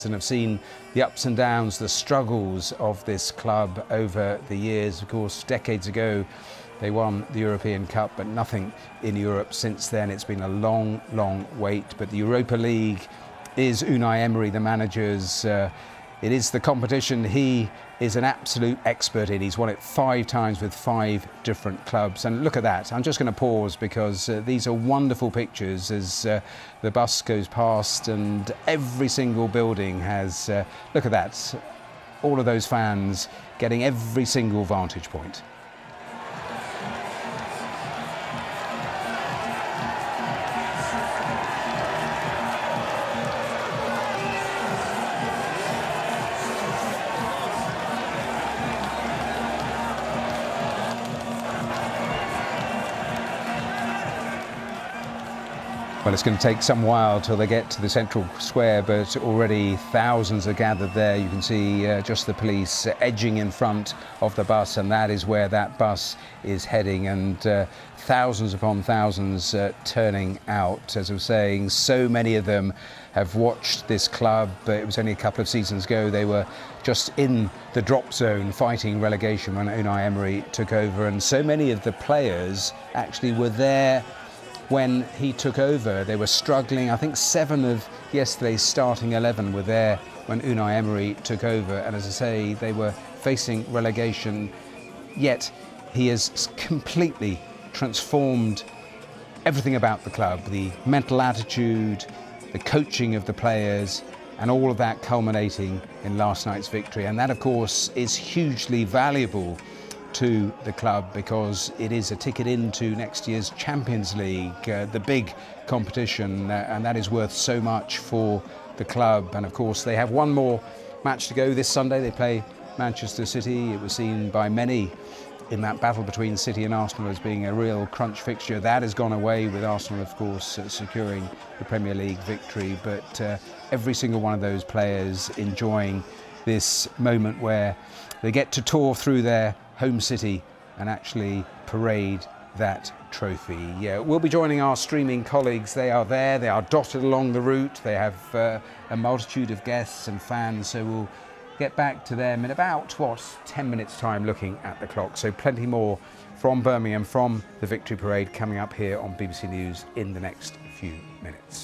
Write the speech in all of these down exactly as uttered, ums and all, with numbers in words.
and have seen the ups and downs, the struggles of this club over the years. Of course, decades ago they won the European Cup, but nothing in Europe since then. It's been a long, long wait, but the Europa League is Unai Emery, the manager's. Uh, it is the competition he is an absolute expert in. He's won it five times with five different clubs. And look at that. I'm just going to pause because uh, these are wonderful pictures as uh, the bus goes past and every single building has, uh, look at that, all of those fans getting every single vantage point. Well, it's going to take some while till they get to the central square, but already thousands are gathered there. You can see uh, just the police edging in front of the bus, and that is where that bus is heading, and uh, thousands upon thousands uh, turning out. As I was saying, so many of them have watched this club. Uh, it was only a couple of seasons ago they were just in the drop zone fighting relegation when Unai Emery took over, and so many of the players actually were there when he took over. They were struggling. I think seven of yesterday's starting eleven were there when Unai Emery took over, and as I say, they were facing relegation, yet he has completely transformed everything about the club, the mental attitude, the coaching of the players, and all of that culminating in last night's victory. And that, of course, is hugely valuable to the club because it is a ticket into next year's Champions League, uh, the big competition, uh, and that is worth so much for the club. And of course they have one more match to go this Sunday. They play Manchester City. It was seen by many in that battle between City and Arsenal as being a real crunch fixture. That has gone away with Arsenal, of course, uh, securing the Premier League victory, but uh, every single one of those players enjoying this moment where they get to tour through their home city and actually parade that trophy. Yeah, we'll be joining our streaming colleagues. They are there, they are dotted along the route. They have uh, a multitude of guests and fans, so we'll get back to them in about, what, ten minutes time looking at the clock. So plenty more from Birmingham, from the Victory Parade coming up here on B B C News in the next few minutes.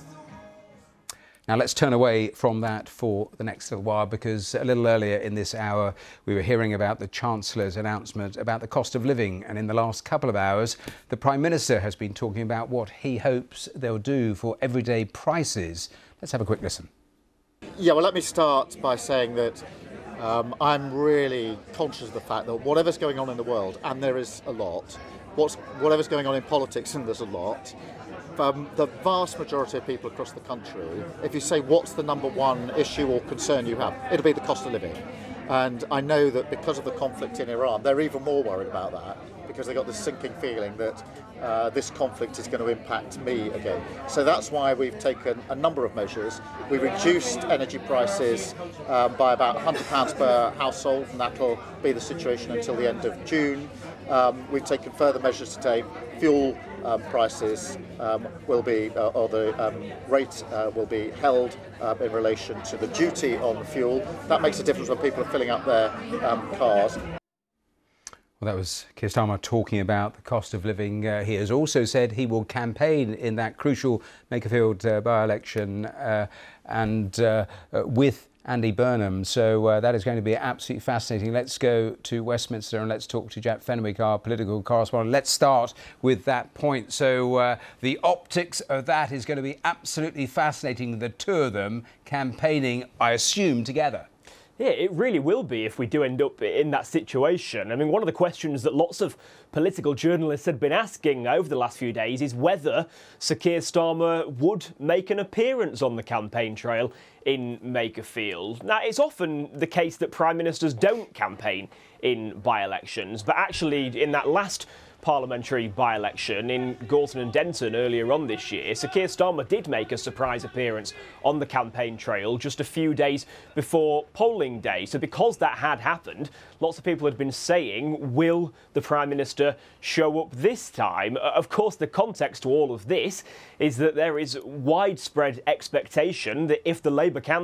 Now let's turn away from that for the next little while, because a little earlier in this hour we were hearing about the Chancellor's announcement about the cost of living, and in the last couple of hours the Prime Minister has been talking about what he hopes they'll do for everyday prices. Let's have a quick listen. Yeah, well, let me start by saying that um, I'm really conscious of the fact that whatever's going on in the world, and there is a lot, what's, whatever's going on in politics, and there's a lot, Um, the vast majority of people across the country, if you say what's the number one issue or concern you have, it'll be the cost of living. And I know that because of the conflict in Iran, they're even more worried about that, because they've got this sinking feeling that uh, this conflict is going to impact me again. So that's why we've taken a number of measures. We reduced energy prices um, by about one hundred pounds per household, and that'll be the situation until the end of June. Um, we've taken further measures today. Fuel um, prices um, will be, uh, or the um, rate uh, will be held uh, in relation to the duty on the fuel. That makes a difference when people are filling up their um, cars. Well, that was Keir Starmer talking about the cost of living. Uh, he has also said he will campaign in that crucial Makerfield uh, by-election uh, and uh, uh, with Andy Burnham, so uh, that is going to be absolutely fascinating. Let's go to Westminster and let's talk to Jack Fenwick, our political correspondent. Let's start with that point. So uh, the optics of that is going to be absolutely fascinating. The two of them campaigning, I assume, together. Yeah, it really will be if we do end up in that situation. I mean, one of the questions that lots of political journalists had been asking over the last few days is whether Sir Keir Starmer would make an appearance on the campaign trail in Makerfield. Now, it's often the case that Prime Ministers don't campaign in by-elections, but actually in that last parliamentary by-election in Gorton and Denton earlier on this year, Sir Keir Starmer did make a surprise appearance on the campaign trail just a few days before polling day. So because that had happened, lots of people had been saying, will the Prime Minister show up this time? Of course, the context to all of this is that there is widespread expectation that if the Labour candidate